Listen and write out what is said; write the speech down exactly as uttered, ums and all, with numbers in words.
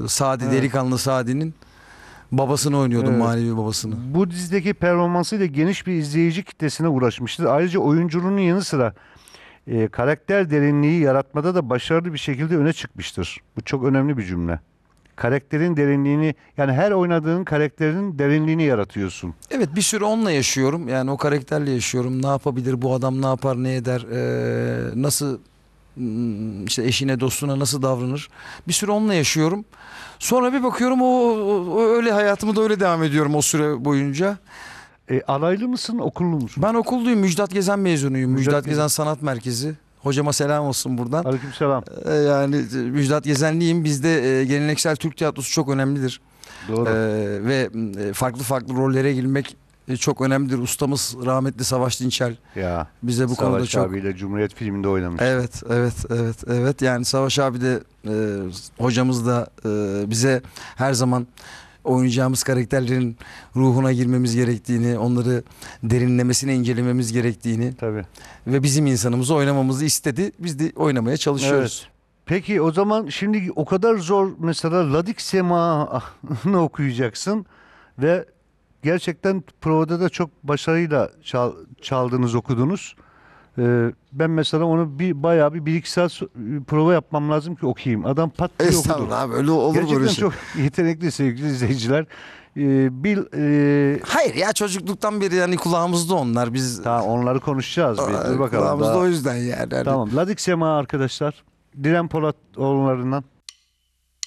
Sadi, Evet. delikanlı Sadi'nin babasını oynuyordum, Evet. manevi babasını. Bu dizideki performansıyla geniş bir izleyici kitlesine ulaşmıştır. Ayrıca oyunculuğunun yanı sıra e, karakter derinliği yaratmada da başarılı bir şekilde öne çıkmıştır. Bu çok önemli bir cümle. Karakterin derinliğini, yani her oynadığın karakterin derinliğini yaratıyorsun. Evet, bir süre onunla yaşıyorum. Yani o karakterle yaşıyorum. Ne yapabilir bu adam, ne yapar, ne eder, ee, nasıl hmm, işte eşine, dostuna nasıl davranır. Bir süre onunla yaşıyorum. Sonra bir bakıyorum o, o- o öyle hayatımı da öyle devam ediyorum o süre boyunca. E, alaylı mısın, okullu musun? Ben okulluyum. Müjdat Gezen mezunuyum. Müjdat Müjdat, Gezen. Gezen Sanat Merkezi. Hocama selam olsun buradan. Aleykümselam. Ee, yani e, Müjdat Gezenliyim. Bizde e, geleneksel Türk tiyatrosu çok önemlidir. Doğru. Ee, ve e, farklı farklı rollere girmek e, çok önemlidir. Ustamız rahmetli Savaş Dinçel Ya. bize bu Savaş konuda çok... abiyle Cumhuriyet filminde oynamış. Evet, evet, evet, evet. Yani Savaş abi de e, hocamız da e, bize her zaman oynayacağımız karakterlerin ruhuna girmemiz gerektiğini, onları derinlemesine incelememiz gerektiğini Tabii. ve bizim insanımızı oynamamızı istedi. Biz de oynamaya çalışıyoruz. Peki o zaman şimdi o kadar zor, mesela Ladik Sema'nı okuyacaksın ve gerçekten provada da çok başarıyla çal- çaldınız, okudunuz. Ee, ben mesela onu bir bayağı bir, bir iki saat so- prova yapmam lazım ki okuyayım. Adam pat diye okudu. Estağfurullah abi, öyle olur Gerçekten böyle şey. çok yetenekli sevgili izleyiciler. Ee, bir e, Hayır ya, çocukluktan beri yani kulağımızda onlar. Biz tamam, onları konuşacağız. Bir, dur bakalım kulağımızda daha. o yüzden yani. Hani Tamam. Ladik Sema arkadaşlar. Diren Polatoğullarından